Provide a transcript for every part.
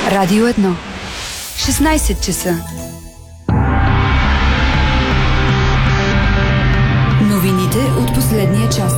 Радио 1. 16 часа. Новините от последния час.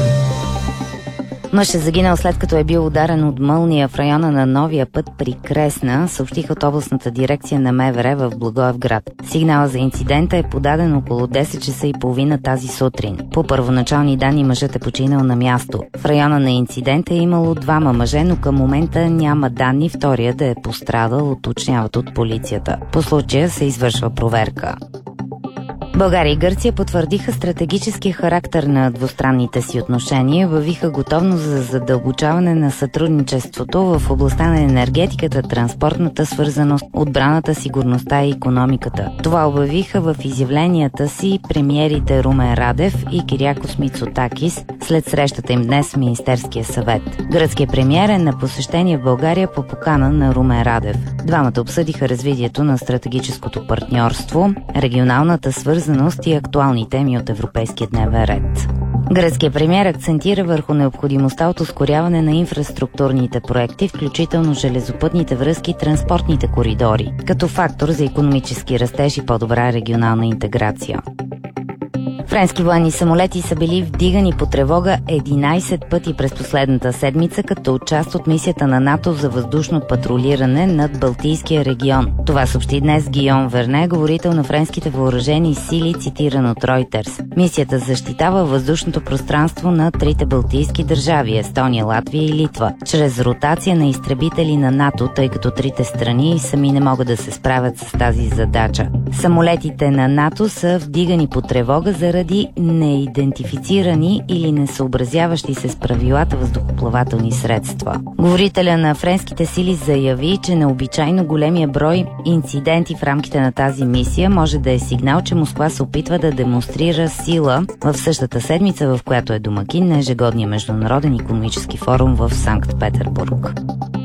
Мъж е загинал след като е бил ударен от мълния в района на новия път при Кресна, съобщиха от областната дирекция на МВР в Благоевград. Сигнала за инцидента е подаден около 10 часа и половина тази сутрин. По първоначални данни мъжът е починал на място. В района на инцидента е имало 2 мъже, но към момента няма данни втория да е пострадал, уточняват от полицията. По случая се извършва проверка. България и Гърция потвърдиха стратегическия характер на двустранните си отношения, въвиха готовност за задълбочаване на сътрудничеството в областта на енергетиката, транспортната свързаност, отбраната, сигурността и икономиката. Това обявиха в изявленията си премиерите Румен Радев и Кириакос Мицотакис след срещата им днес в Министерския съвет. Гръцкият премиер е на посещение в България по покана на Румен Радев. Двамата обсъдиха развитието на стратегическото партньорство, регионалната свързаност и актуални теми от европейския дневен ред. Гръцкият премиер акцентира върху необходимостта от ускоряване на инфраструктурните проекти, включително железопътните връзки и транспортните коридори, като фактор за икономически растеж и по-добра регионална интеграция. Френски военни самолети са били вдигани по тревога 11 пъти през последната седмица, като част от мисията на НАТО за въздушно патрулиране над Балтийския регион. Това съобщи днес Гийом Верне, говорител на френските въоръжени сили, цитиран от Reuters. Мисията защитава въздушното пространство на 3 балтийски държави – Естония, Латвия и Литва, чрез ротация на изтребители на НАТО, тъй като 3 страни сами не могат да се справят с тази задача. Самолетите на НАТО са вдигани по тревога заради неидентифицирани или несъобразяващи се с правилата въздухоплавателни средства. Говорителя на френските сили заяви, че необичайно големия брой инциденти в рамките на тази мисия може да е сигнал, че Москва се опитва да демонстрира сила в същата седмица, в която е домакин на ежегодния международен икономически форум в Санкт-Петербург.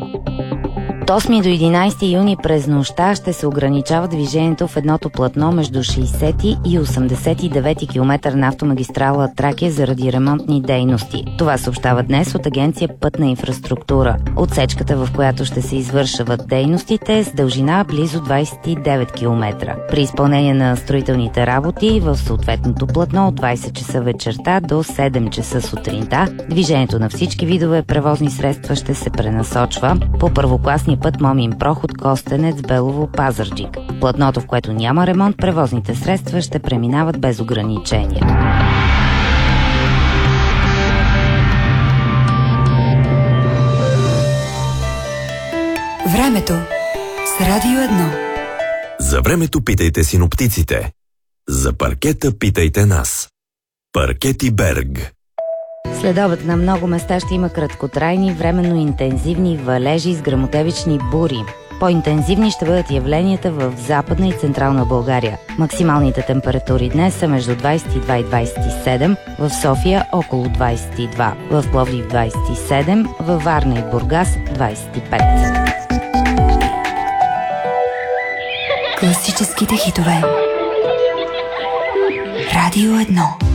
От 8 до 11 юни през нощта ще се ограничава движението в едното платно между 60 и 89 км на автомагистрала Тракия заради ремонтни дейности. Това съобщава днес от агенция Пътна инфраструктура. Отсечката, в която ще се извършват дейностите, е с дължина близо 29 км. При изпълнение на строителните работи в съответното платно от 20 часа вечерта до 7 часа сутринта, движението на всички видове превозни средства ще се пренасочва по първокласния път Момин проход Костенец Белово Пазарджик. Платното, в което няма ремонт, превозните средства ще преминават без ограничения. Времето с Радио 1. За времето питайте синоптиците. За паркета питайте нас. Паркети Берг. Следобед на много места ще има краткотрайни, временно интензивни валежи с гръмотевични бури. По-интензивни ще бъдат явленията в Западна и Централна България. Максималните температури днес са между 22 и 27, в София около 22, в Пловдив 27, във Варна и Бургас 25. Класическите хитове. Радио 1.